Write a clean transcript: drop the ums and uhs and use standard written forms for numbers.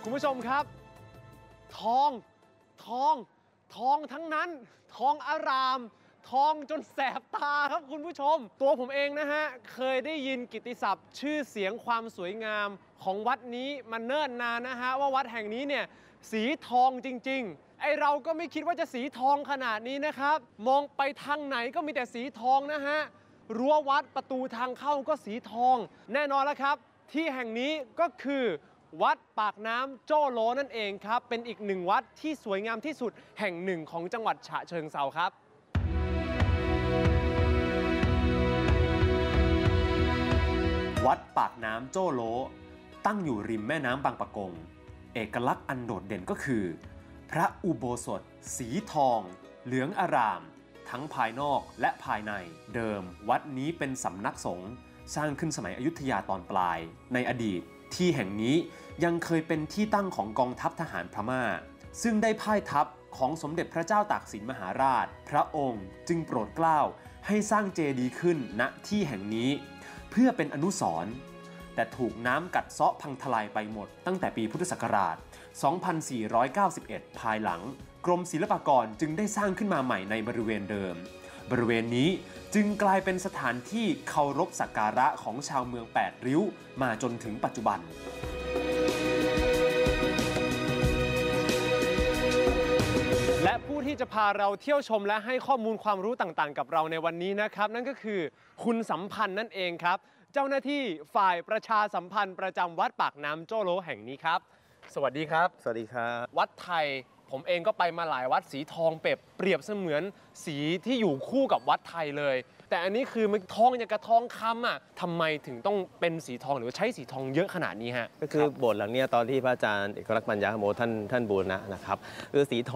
คุณผู้ชมครับทองทั้งนั้นทองอารามทองจนแสบตาครับคุณผู้ชมตัวผมเองนะฮะเคยได้ยินกิตติศัพท์ชื่อเสียงความสวยงามของวัดนี้มาเนิ่นนานนะฮะว่าวัดแห่งนี้เนี่ยสีทองจริงๆไอเราก็ไม่คิดว่าจะสีทองขนาดนี้นะครับมองไปทางไหนก็มีแต่สีทองนะฮะรั้ววัดประตูทางเข้าก็สีทองแน่นอนแล้วครับที่แห่งนี้ก็คือวัดปากน้ำโจ้โลนั่นเองครับเป็นอีกหนึ่งวัดที่สวยงามที่สุดแห่งหนึ่งของจังหวัดฉะเชิงเทราครับวัดปากน้ำโจ้โลตั้งอยู่ริมแม่น้ำบางปะกงเอกลักษณ์อันโดดเด่นก็คือพระอุโบสถสีทองเหลืองอารามทั้งภายนอกและภายในเดิมวัดนี้เป็นสำนักสงฆ์สร้างขึ้นสมัยอยุธยาตอนปลายในอดีตที่แห่งนี้ยังเคยเป็นที่ตั้งของกองทัพทหารพม่าซึ่งได้พ่ายทัพของสมเด็จพระเจ้าตากสินมหาราชพระองค์จึงโปรดเกล้าให้สร้างเจดีย์ขึ้นณที่แห่งนี้เพื่อเป็นอนุสรณ์แต่ถูกน้ำกัดเซาะพังทลายไปหมดตั้งแต่ปีพุทธศักราช 2491 ภายหลังกรมศิลปากรจึงได้สร้างขึ้นมาใหม่ในบริเวณเดิมบริเวณนี้จึงกลายเป็นสถานที่เคารพสักการะของชาวเมือง8ริ้วมาจนถึงปัจจุบันและผู้ที่จะพาเราเที่ยวชมและให้ข้อมูลความรู้ต่างๆกับเราในวันนี้นะครับนั่นก็คือคุณสัมพันธ์นั่นเองครับเจ้าหน้าที่ฝ่ายประชาสัมพันธ์ประจำวัดปากน้ำโจ้โลแห่งนี้ครับสวัสดีครับสวัสดีครับวัดไทยผมเองก็ไปมาหลายวัดสีทองเปรียบเสมือนสีที่อยู่คู่กับวัดไทยเลยแต่อันนี้คือมันทองอย่างกับทองคำอ่ะทำไมถึงต้องเป็นสีทองหรือว่าใช้สีทองเยอะขนาดนี้ฮะก็คือโบสถ์หลังนี้ตอนที่พระอาจารย์เอกลักษณ์ปัญญาโมท่านบูรณะนะครับคือสีท